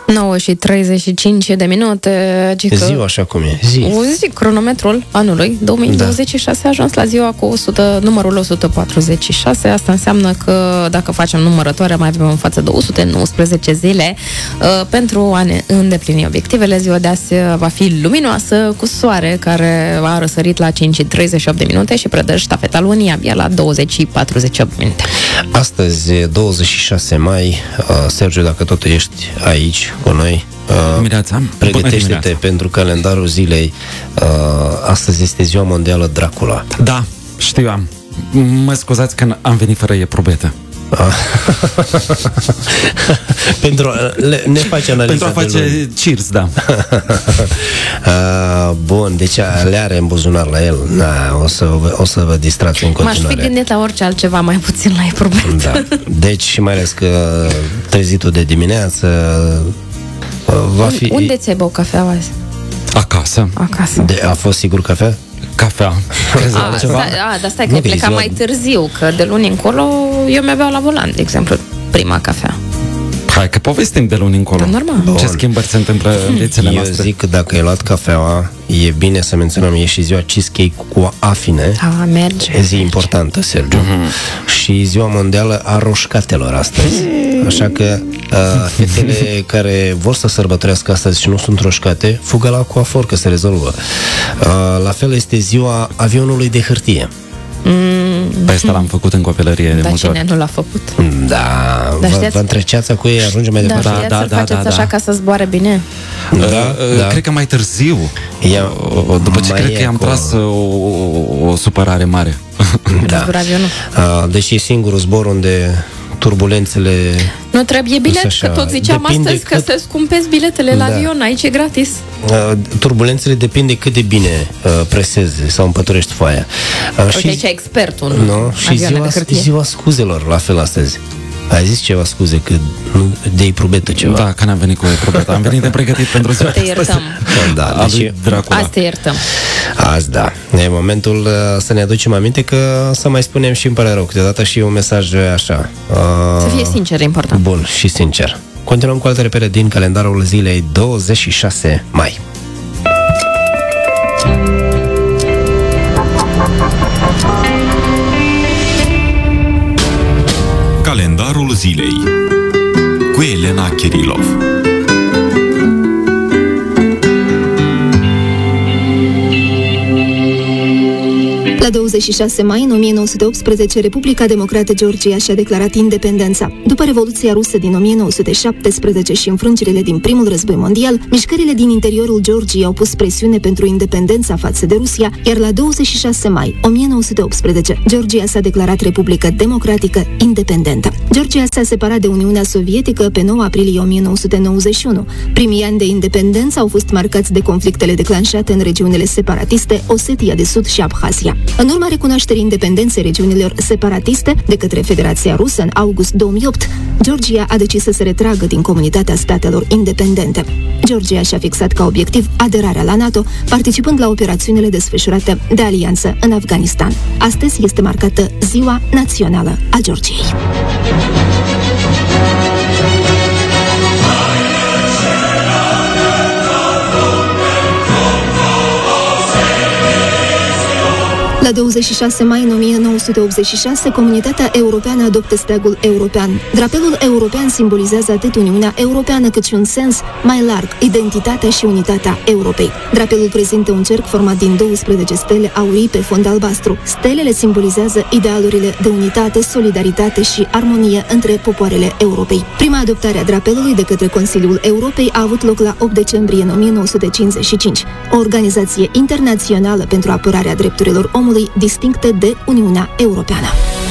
9:35. Ziua așa cum e. Zi, cronometrul anului 2026 a ajuns la ziua cu numărul 146. Asta înseamnă că dacă facem numărătoarea, mai avem în față 219 zile pentru a ne îndeplini obiectivele. Ziua de azi va fi luminoasă, cu soare care a răsărit la 5:38 și predă ștafeta lunii abia la 20:48. Astăzi, 26 mai, Sergiu, dacă tot ești aici cu noi, pregătește-te pentru calendarul zilei. Astăzi este ziua mondială Dracula. Da, știu am. Mă scuzați că am venit fără ieprobetă. Pentru ne face analiza. Pentru a face cheers, da. Bun, deci le are în buzunar la el. O să vă distrați în continuare. M-aș fi gândit la orice altceva, mai puțin la ieprobetă. Da. Deci, mai ales că trezitul de dimineață va fi... Unde ți-ai băut cafea azi? Acasă. A fost sigur cafea? Cafea. Dar stai că ai plecat mai târziu, că de luni încolo eu mi-aveau la volan, de exemplu, prima cafea. Hai că povestim de luni încolo. Da, normal. Ce schimbări se întâmplă în viețile noastre. Eu zic că dacă ai luat cafeaua, e bine să menționăm, e și ziua cheesecake cu afine. Merge. E zi importantă, Sergiu. Și ziua mondială a roșcatelor astăzi. Așa că fetele care vor să sărbătorească astăzi și nu sunt roșcate, fugă la coafor că se rezolvă. La fel este ziua avionului de hârtie. Pe asta l-am făcut în copilărie de multe ori. Cine nu l-a făcut? Da, vă întreceața cu ei, ajunge mai departe. Să faceți așa ca să zboare bine. Cred că mai târziu, după ce cred că i-am tras o supărare mare. Deci e singurul zbor unde turbulențele... Nu trebuie bilet, că tot ziceam astăzi că se scumpesc biletele la avion, aici e gratis. Turbulențele depinde cât de bine presezi sau împăturești foaia. Uite, aici e expertul în avioane de hârtie. Și ziua scuzelor, la fel astăzi. Ai zis ceva scuze, că de iprubetă ceva. Da, că n-am venit cu iprubetă. Am venit de pregătit pentru ziua. Te iertăm. Deci, azi te iertăm. Azi, da. E momentul să ne aducem aminte că să mai spunem și îmi pare rău câteodată și un mesaj așa. Să fie sincer, e important. Bun și sincer. Continuăm cu alte repere din calendarul zilei 26 mai. Calendarul zilei cu Elena Kirilov. La 26 mai, în 1918, Republica Democrată Georgia și-a declarat independența. După Revoluția Rusă din 1917 și înfrângerile din Primul Război Mondial, mișcările din interiorul Georgiei au pus presiune pentru independența față de Rusia, iar la 26 mai 1918, Georgia s-a declarat Republică Democratică independentă. Georgia s-a separat de Uniunea Sovietică pe 9 aprilie 1991. Primii ani de independență au fost marcați de conflictele declanșate în regiunile separatiste Osetia de Sud și Abhazia. În urma recunoașterii independenței regiunilor separatiste de către Federația Rusă în august 2008, Georgia a decis să se retragă din comunitatea statelor independente. Georgia și-a fixat ca obiectiv aderarea la NATO, participând la operațiunile desfășurate de alianță în Afganistan. Astăzi este marcată Ziua Națională a Georgiei. La 26 mai în 1986, Comunitatea Europeană adoptă steagul european. Drapelul european simbolizează atât Uniunea Europeană cât și un sens mai larg, identitatea și unitatea Europei. Drapelul prezintă un cerc format din 12 stele aurii pe fond albastru. Stelele simbolizează idealurile de unitate, solidaritate și armonie între popoarele Europei. Prima adoptare a drapelului de către Consiliul Europei a avut loc la 8 decembrie 1955, o organizație internațională pentru apărarea drepturilor omului distinctă de Uniunea Europeană.